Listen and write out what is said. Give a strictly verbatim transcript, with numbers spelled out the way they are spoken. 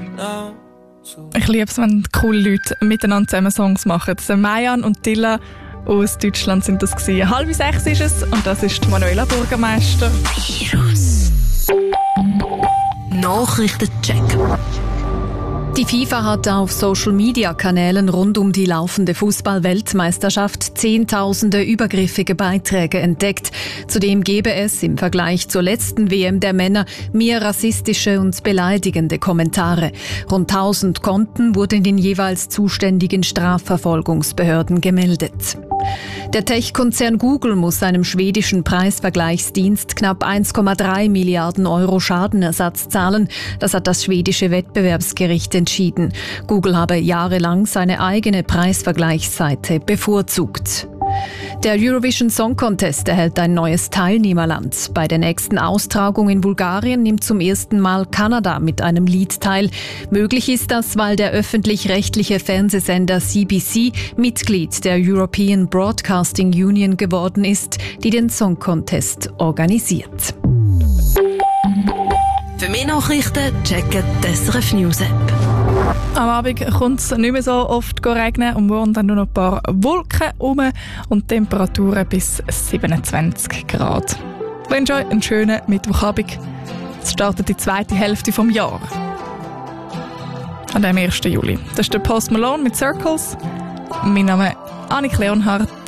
Ich liebe es, wenn coole Leute miteinander zusammen Songs machen. Also Mayan und Dilla aus Deutschland sind das gewesen. Halb sechs ist es und das ist die Manuela Bürgermeister. Virus. Nachrichtencheck. Die FIFA hat auf Social-Media-Kanälen rund um die laufende Fußball-Weltmeisterschaft zehntausende übergriffige Beiträge entdeckt. Zudem gebe es im Vergleich zur letzten W M der Männer mehr rassistische und beleidigende Kommentare. Rund tausend Konten wurden den jeweils zuständigen Strafverfolgungsbehörden gemeldet. Der Tech-Konzern Google muss seinem schwedischen Preisvergleichsdienst knapp eins Komma drei Milliarden Euro Schadenersatz zahlen. Das hat das schwedische Wettbewerbsgericht entschieden. Google habe jahrelang seine eigene Preisvergleichsseite bevorzugt. Der Eurovision Song Contest erhält ein neues Teilnehmerland. Bei der nächsten Austragung in Bulgarien nimmt zum ersten Mal Kanada mit einem Lied teil. Möglich ist das, weil der öffentlich-rechtliche Fernsehsender C B C Mitglied der European Broadcasting Union geworden ist, die den Song Contest organisiert. Für mehr Nachrichten checken die S R F News App. Am Abend kommt es nicht mehr so oft regnen und morgen dann nur noch ein paar Wolken rum und Temperaturen bis siebenundzwanzig Grad. Ich wünsche euch einen schönen Mittwochabend. Es startet die zweite Hälfte des Jahres. An dem ersten Juli. Das ist der Post Malone mit Circles. Mein Name ist Annik Leonhardt.